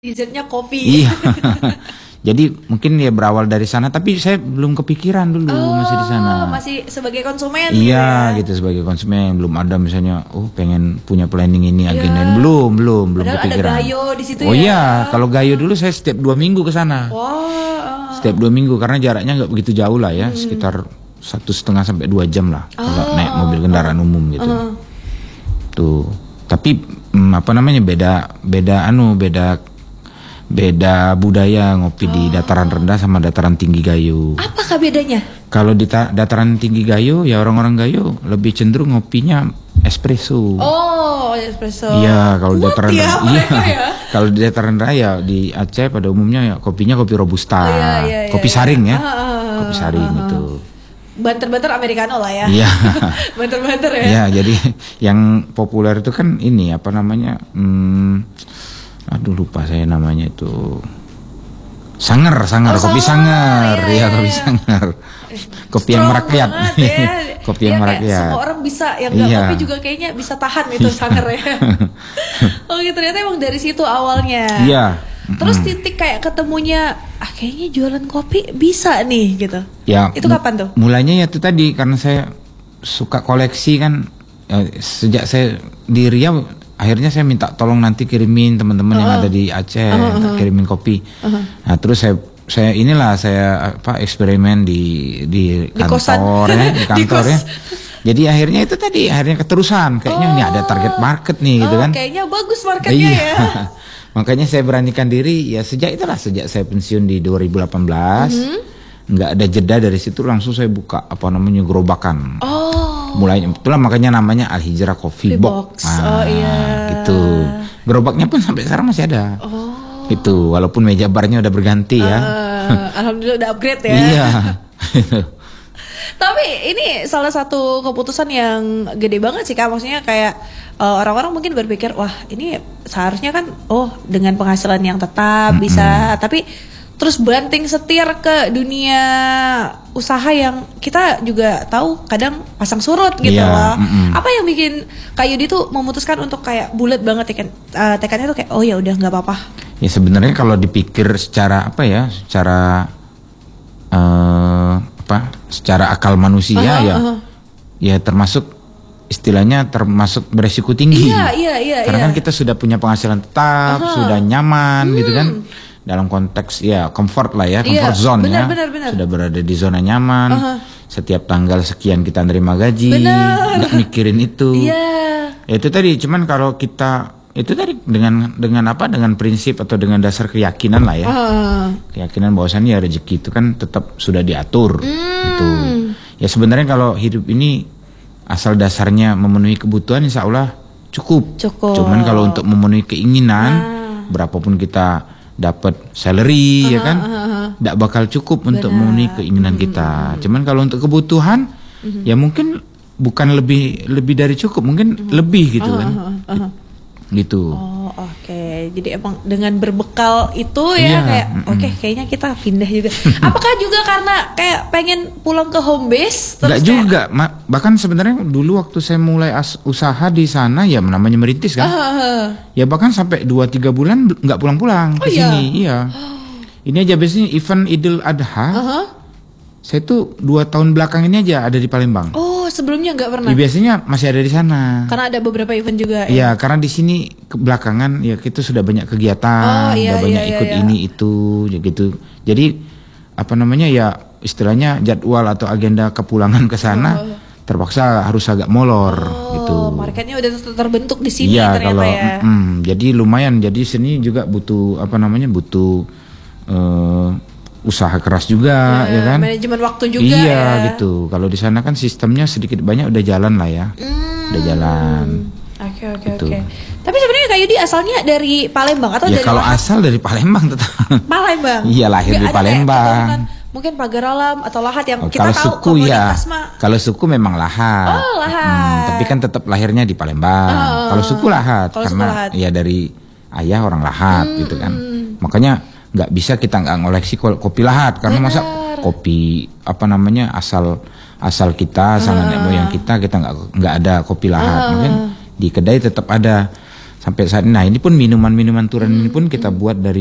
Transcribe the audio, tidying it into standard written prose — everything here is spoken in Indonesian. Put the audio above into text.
Dessertnya kopi. Iya. Jadi mungkin ya berawal dari sana, tapi saya belum kepikiran dulu masih di sana. Masih sebagai konsumen. Iya, gitu sebagai konsumen belum ada misalnya, pengen punya planning ini agenda ini. belum Padahal kepikiran. ada gayo di situ ya. Iya, Kalau gayo dulu saya setiap 2 minggu ke sana. Setiap 2 minggu karena jaraknya nggak begitu jauh lah ya, sekitar 1,5 sampai 2 jam lah kalau naik mobil kendaraan umum gitu. Tuh, tapi beda budaya ngopi di dataran rendah sama dataran tinggi Gayo. Apakah bedanya? Kalau di dataran tinggi Gayo, ya orang-orang Gayo lebih cenderung ngopinya espresso. Oh, espresso. Iya, kalau di dataran ya, ya? Kalau di dataran raya di Aceh pada umumnya ya kopinya kopi robusta, kopi saring ya, kopi saring itu. Banter-banter americano lah ya. Iya. Banter-banter ya. Iya, jadi yang populer itu kan ini apa namanya? Aduh lupa saya namanya itu. Sanger, kopi sanger. Iya, kopi sanger. Kopi yang merakyat. Ya. Kopi yang merakyat. Semua orang bisa, yang nggak kopi juga kayaknya bisa tahan itu sanger ya. Oke, ternyata emang dari situ awalnya. Iya. Terus titik kayak ketemunya, kayaknya jualan kopi bisa nih gitu. Ya. Itu kapan tuh? Mulainya ya itu tadi karena saya suka koleksi kan. Sejak saya di Riau, akhirnya saya minta tolong nanti kirimin teman-teman yang ada di Aceh, kirimin kopi. Nah terus saya eksperimen di kantor ya, di kantor ya. Jadi akhirnya itu tadi keterusan kayaknya ini ada target market nih gitu kan. Kayaknya bagus marketnya ya. Makanya saya beranikan diri ya sejak saya pensiun di 2018. Nggak ada jeda dari situ langsung saya buka gerobakan. Mulai itulah makanya namanya Al Hijrah Coffee Box. Gitu. Gerobaknya pun sampai sekarang masih ada. Itu walaupun meja barnya udah berganti ya. Alhamdulillah udah upgrade ya. Iya. Tapi ini salah satu keputusan yang gede banget sih Kak. Maksudnya kayak orang-orang mungkin berpikir wah ini seharusnya kan dengan penghasilan yang tetap bisa, tapi terus banting setir ke dunia usaha yang kita juga tahu kadang pasang surut gitu loh. Apa yang bikin Kak Yudi tuh memutuskan untuk kayak bulat banget tekadnya tuh kayak ya udah nggak apa-apa. Ya sebenarnya kalau dipikir secara secara akal manusia ya termasuk istilahnya termasuk beresiko tinggi. Iya. Karena kan kita sudah punya penghasilan tetap, sudah nyaman gitu kan. Dalam konteks ya comfort lah ya, comfort zone ya. Benar. Sudah berada di zona nyaman. Setiap tanggal sekian kita nerima gaji, nggak mikirin itu. Ya itu tadi, cuman kalau kita itu tadi dengan prinsip atau dengan dasar keyakinan lah ya. Keyakinan bahwasannya rezeki itu kan tetap sudah diatur gitu. Ya sebenarnya kalau hidup ini asal dasarnya memenuhi kebutuhan insya Allah cukup. Cuman kalau untuk memenuhi keinginan berapapun kita dapat salary ya kan tidak bakal cukup untuk memenuhi keinginan kita. Cuman kalau untuk kebutuhan ya mungkin bukan lebih dari cukup, mungkin lebih gitu kan. Gitu. Oke. Jadi emang dengan berbekal itu ya kayak kayaknya kita pindah juga. Apakah juga karena kayak pengen pulang ke home base? Enggak juga. Bahkan sebenarnya dulu waktu saya mulai usaha di sana ya namanya merintis kan. Ya bahkan sampai 2-3 bulan nggak pulang-pulang ke sini. Iya. Ini aja biasanya event Idul Adha. Saya tuh 2 tahun belakang ini aja ada di Palembang. Sebelumnya nggak pernah? Ya, biasanya masih ada di sana. Karena ada beberapa event juga. Iya, karena di sini belakangan ya kita sudah banyak kegiatan, banyak ikut ini itu, gitu. Jadi ya istilahnya jadwal atau agenda kepulangan ke sana terpaksa harus agak molor gitu. Marketnya udah terbentuk di sini ternyata ya. Jadi lumayan. Jadi sini juga butuh usaha keras juga ya kan, manajemen waktu juga gitu. Kalau di sana kan sistemnya sedikit banyak udah jalan lah ya, udah jalan. Oke. Tapi sebenarnya Kak Yudi asalnya dari Palembang atau dari kalau asal dari Palembang tetap. Palembang. Iya, lahir di Palembang. Mungkin Pagar Alam atau Lahat yang kita kalau tahu suku kalau suku memang Lahat. Lahat. Tapi kan tetap lahirnya di Palembang. Kalau suku Lahat karena ya dari ayah orang Lahat gitu kan. Makanya nggak bisa kita nggak ngoleksi kopi Lahat karena masa kopi asal kita nenek moyang kita nggak ada kopi Lahat. Mungkin di kedai tetap ada, sampai saat ini. Nah ini pun minuman-minuman Turan ini pun kita buat dari